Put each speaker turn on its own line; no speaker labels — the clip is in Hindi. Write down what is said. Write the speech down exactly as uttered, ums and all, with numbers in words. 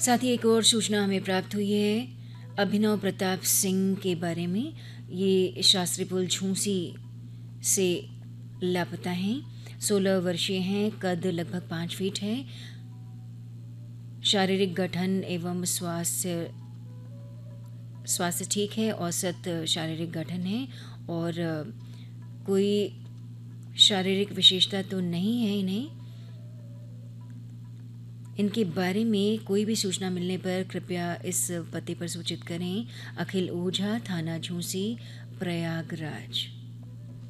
साथ ही एक और सूचना हमें प्राप्त हुई है अभिनव प्रताप सिंह के बारे में। ये शास्त्री पुल झूंसी से लापता हैं। सोलह वर्षीय हैं, कद लगभग पाँच फीट है। शारीरिक गठन एवं स्वास्थ्य स्वास्थ्य ठीक है, औसत शारीरिक गठन है और कोई शारीरिक विशेषता तो नहीं है इन्हें। इनके बारे में कोई भी सूचना मिलने पर कृपया इस पते पर सूचित करें। अखिल ओझा, थाना झूंसी, प्रयागराज।